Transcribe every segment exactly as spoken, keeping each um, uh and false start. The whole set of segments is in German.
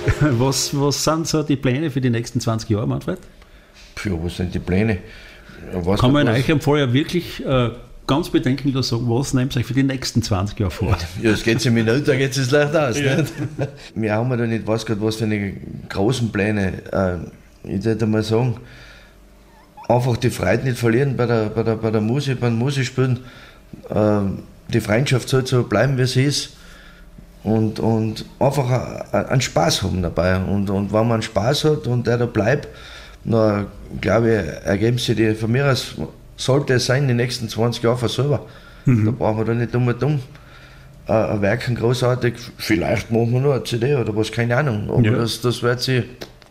Was, was sind so die Pläne für die nächsten zwanzig Jahre, Manfred? Ja, was sind die Pläne? Was Kann man in euch im Fall ja wirklich äh, ganz bedenkenlos sagen, was nehmt ihr euch für die nächsten zwanzig Jahre vor? Ja, das geht sich mit Minuten, da geht es leicht aus. Ja. Nicht? Wir haben da nicht was gerade, was für eine großen Pläne. Äh, ich würde mal sagen, einfach die Freude nicht verlieren bei der, bei der, bei der Musik, beim Musikspielen. Äh, die Freundschaft soll so bleiben, wie sie ist. Und, und einfach einen Spaß haben dabei. Und, und wenn man Spaß hat und der da bleibt, dann glaube ich, ergeben sich die, von mir aus sollte es sein, die nächsten zwanzig Jahre von selber. Mhm. Da brauchen wir da nicht dumm und dumm äh, ein Werk großartig. Vielleicht machen wir nur eine C D oder was, keine Ahnung. Aber ja. das, das wird sie.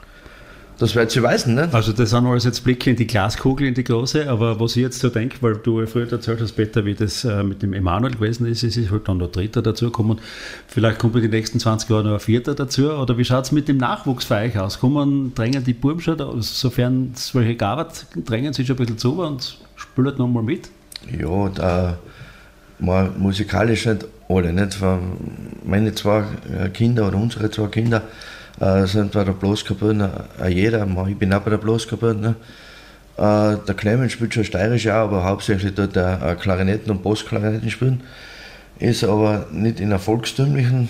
Das wird sie weisen, ne? Also das sind alles jetzt Blicke in die Glaskugel, in die große, aber was ich jetzt so denke, weil du früher erzählt hast, Peter, wie das äh, mit dem Emanuel gewesen ist, es ist halt dann der Dritter dazugekommen. Vielleicht kommt in den nächsten zwanzig Jahren noch ein Vierter dazu, oder wie schaut es mit dem Nachwuchs für euch aus? Kommen, drängen die Buben schon, da, sofern es welche gab, drängen sie schon ein bisschen zu und spielen noch mal mit? Ja, da, mal musikalisch nicht alle, nicht? Meine zwei Kinder oder unsere zwei Kinder, Uh, sind bei der Blaskapelle, uh, jeder, ich bin auch bei der Blaskapelle. Ne? Uh, der Clemens spielt schon steirisch auch, aber hauptsächlich dort uh, Klarinetten und Bassklarinetten spielen. Ist aber nicht in der volkstümlichen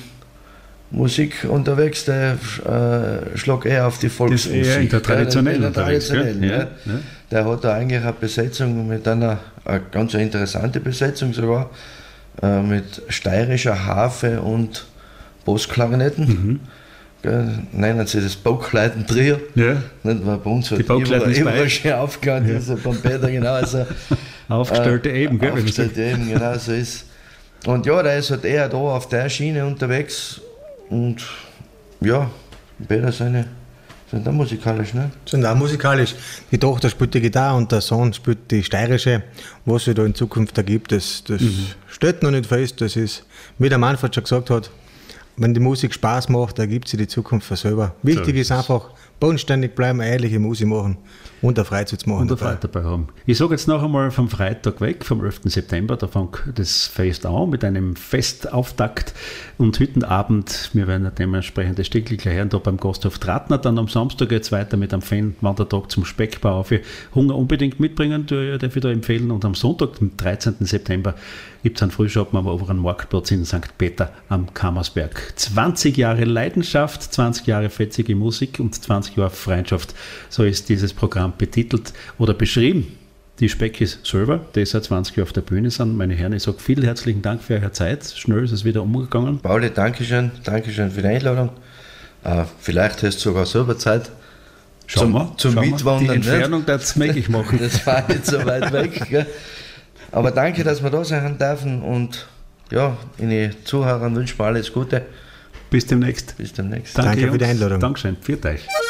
Musik unterwegs, der uh, schlägt eher auf die Volksmusik. Das ist eher in der traditionellen der, in der traditionellen ja, ja. Ja. Der hat da eigentlich eine Besetzung mit einer, eine ganz interessante Besetzung sogar, uh, mit steirischer Harfe und Bassklarinetten. Mhm. Nennen sie das Baukleiden-Trio. Ja. Nicht, weil bei uns hat immer, immer schön aufgegangen, ja. Ist beim Peter genauso. Aufgestellte äh, Eben, gell? Aufgestellte Eben, genau so ist. Und ja, der ist halt eher da auf der Schiene unterwegs. Und ja, Peter seine sind auch musikalisch, ne? Sind auch musikalisch. Die Tochter spielt die Gitarre und der Sohn spielt die steirische. Was sich da in Zukunft ergibt, das, das mhm. steht noch nicht fest. Das ist, wie der Manfred schon gesagt hat, wenn die Musik Spaß macht, ergibt sie die Zukunft für selber. Wichtig so ist einfach, bodenständig bleiben, ehrliche Musik machen und eine Freizeit machen. Und eine Freude dabei haben. Ich sage jetzt noch einmal vom Freitag weg, vom elften September, da fängt das Fest an mit einem Festauftakt und heute Abend, wir werden dementsprechend das Stückchen gleich hören, da beim Gasthof Trattner. Dann am Samstag geht es weiter mit einem Fan-Wandertag zum Speckbau. Für Hunger unbedingt mitbringen, darf ich da empfehlen. Und am Sonntag, am dreizehnten September, gibt es einen Frühschoppen am oberen Marktplatz in Sankt Peter am Kammersberg. zwanzig Jahre Leidenschaft, zwanzig Jahre fetzige Musik und zwanzig Jahre Freundschaft. So ist dieses Programm betitelt oder beschrieben. Die Speckis selber, die seit zwanzig Jahren auf der Bühne sind. Meine Herren, ich sage vielen herzlichen Dank für eure Zeit. Schnell ist es wieder umgegangen. Pauli, danke schön. Danke schön für die Einladung. Uh, vielleicht hast du sogar selber Zeit Schauen zum, wir, zum schauen Mitwandern. Die Entfernung darf es möglich machen. Das war nicht so weit weg. Gell? Aber danke, dass wir da sein dürfen und ja, den Zuhörern wünschen wir alles Gute. Bis demnächst. Bis demnächst. Danke, danke für die Einladung. Dankeschön. Pfiat euch.